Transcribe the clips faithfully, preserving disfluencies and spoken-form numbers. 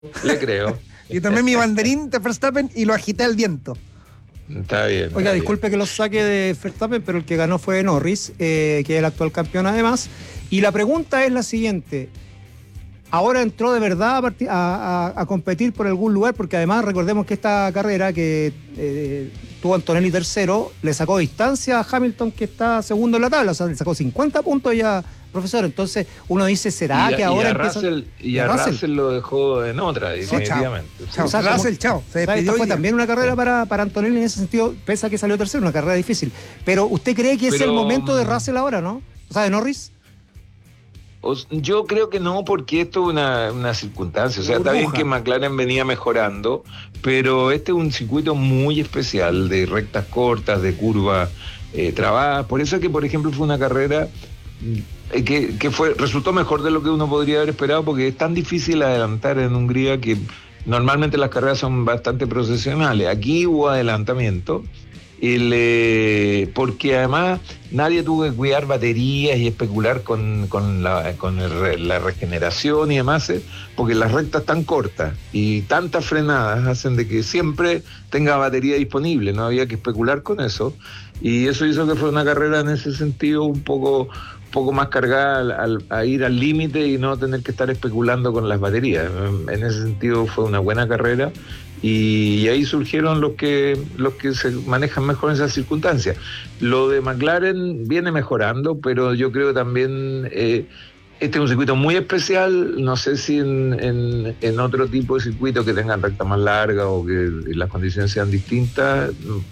Le creo. Y tomé mi banderín de Verstappen y lo agité al viento. Está bien. Oiga, está disculpe bien. que lo saque de Verstappen, pero el que ganó fue Norris, eh, que es el actual campeón además. Y la pregunta es la siguiente. ¿Ahora entró de verdad a, partir, a, a, a competir por algún lugar? Porque además recordemos que esta carrera que eh, tuvo Antonelli tercero, le sacó distancia a Hamilton, que está segundo en la tabla. O sea, le sacó cincuenta puntos ya, profesor. Entonces uno dice, ¿será y a, que ahora y a empieza... Russell, y a Russell. Russell lo dejó en otra, definitivamente. Chao, O sea, Russell, como- chao. Se O sea, despidió esta fue hoy día. también una carrera para, para Antonelli en ese sentido, pese a que salió tercero, una carrera difícil. Pero ¿usted cree que es Pero, el momento de Russell ahora, no? O sea, de Norris. Os- Yo creo que no, porque esto es una, una circunstancia. O sea, está bien Burbuja. que McLaren venía mejorando, pero este es un circuito muy especial de rectas cortas, de curvas eh, trabadas. Por eso es que, por ejemplo, fue una carrera eh, que, que fue resultó mejor de lo que uno podría haber esperado, porque es tan difícil adelantar en Hungría que normalmente las carreras son bastante procesionales. Aquí hubo adelantamiento. El, eh, porque además nadie tuvo que cuidar baterías y especular con, con, la, con el, la regeneración y demás, eh, porque las rectas tan cortas y tantas frenadas hacen de que siempre tenga batería disponible, no había que especular con eso, y eso hizo que fue una carrera en ese sentido un poco, un poco más cargada al, al, a ir al límite y no tener que estar especulando con las baterías. En ese sentido fue una buena carrera. Y ahí surgieron los que los que se manejan mejor en esas circunstancias. Lo de McLaren viene mejorando, pero yo creo también eh, este es un circuito muy especial. No sé si en, en, en otro tipo de circuito que tengan recta más larga o que las condiciones sean distintas,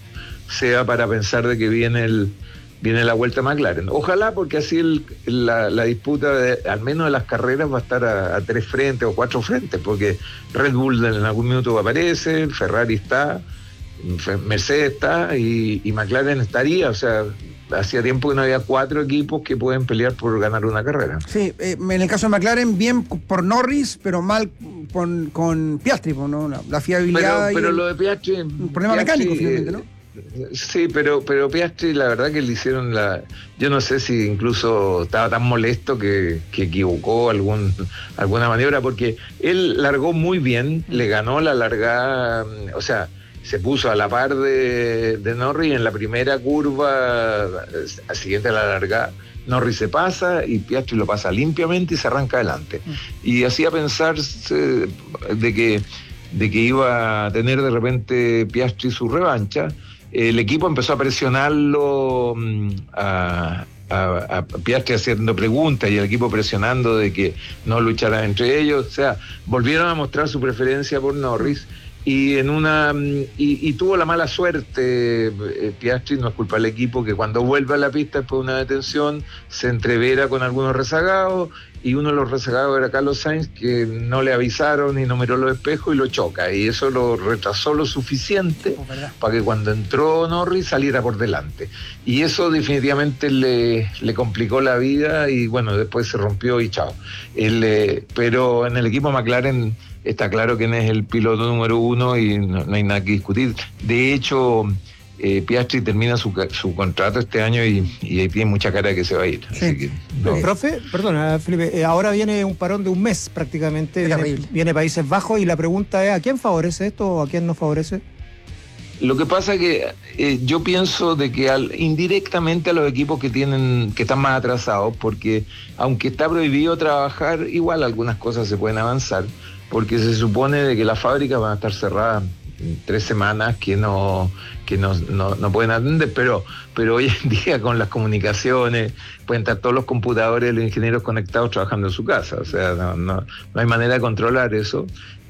sea para pensar de que viene el viene la vuelta a McLaren. Ojalá, porque así el, la, la disputa, de, al menos de las carreras, va a estar a, a tres frentes o cuatro frentes, porque Red Bull en algún minuto aparece, Ferrari está, Mercedes está y, y McLaren estaría. O sea, hacía tiempo que no había cuatro equipos que pueden pelear por ganar una carrera. Sí, eh, en el caso de McLaren, bien por Norris, pero mal con, con Piastri, ¿no? La, la fiabilidad. Pero, pero y lo de Piastri... un problema Piastri, mecánico, finalmente, ¿no? Sí, pero, pero Piastri, la verdad que le hicieron la... Yo no sé si incluso estaba tan molesto que, que equivocó algún, alguna maniobra, porque él largó muy bien, le ganó la largada, o sea, se puso a la par de, de Norris en la primera curva, al siguiente a la largada. Norris se pasa y Piastri lo pasa limpiamente y se arranca adelante. Y hacía pensarse de que, de que iba a tener de repente Piastri su revancha. El equipo empezó a presionarlo a, a, a Piastri haciendo preguntas y el equipo presionando de que no lucharan entre ellos. O sea, volvieron a mostrar su preferencia por Norris y en una y, y tuvo la mala suerte eh, Piastri, no es culpa del equipo, que cuando vuelve a la pista después de una detención se entrevera con algunos rezagados, y uno de los rezagados era Carlos Sainz, que no le avisaron y no miró los espejos y lo choca, y eso lo retrasó lo suficiente Oh, para que cuando entró Norris saliera por delante, y eso definitivamente le, le complicó la vida, y bueno, después se rompió y chao. El, eh, pero en el equipo McLaren está claro quién es el piloto número uno y no, no hay nada que discutir. De hecho, eh, Piastri termina su, su contrato este año y, y tiene mucha cara de que se va a ir. Sí. Así que, no. Eh, profe, perdona, Felipe, eh, ahora viene un parón de un mes prácticamente, Qué viene, terrible. viene Países Bajos, y la pregunta es, ¿a quién favorece esto o a quién no favorece? Lo que pasa es que eh, yo pienso de que al, indirectamente a los equipos que tienen que están más atrasados, porque aunque está prohibido trabajar, igual algunas cosas se pueden avanzar, porque se supone de que las fábricas van a estar cerradas tres semanas que no que no, no, no pueden atender, pero pero hoy en día con las comunicaciones pueden estar todos los computadores, los ingenieros conectados trabajando en su casa, o sea, no, no, no hay manera de controlar eso.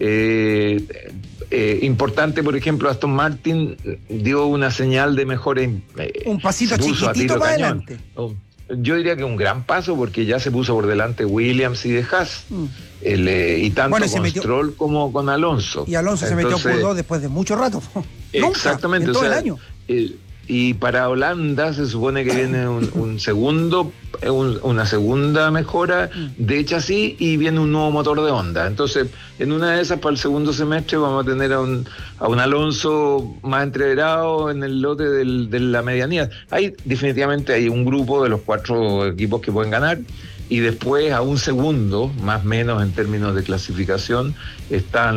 Eh, eh, importante, por ejemplo, Aston Martin dio una señal de mejora. Eh, Un pasito se puso a chiquitito tiro para cañón. adelante. Oh, yo diría que un gran paso, porque ya se puso por delante Williams y de Haas. Mm. El, eh, y tanto Bueno, y se con metió- Stroll como con Alonso. Y Alonso Entonces, se metió Q dos después de mucho rato. exactamente, Nunca, en todo o sea, el año. eh, y para Holanda se supone que viene un, un segundo, un, una segunda mejora de chasis y viene un nuevo motor de Honda. Entonces, en una de esas, para el segundo semestre, vamos a tener a un, a un Alonso más entreverado en el lote del, de la medianía. Hay definitivamente hay un grupo de los cuatro equipos que pueden ganar. y después a un segundo, más o menos en términos de clasificación, están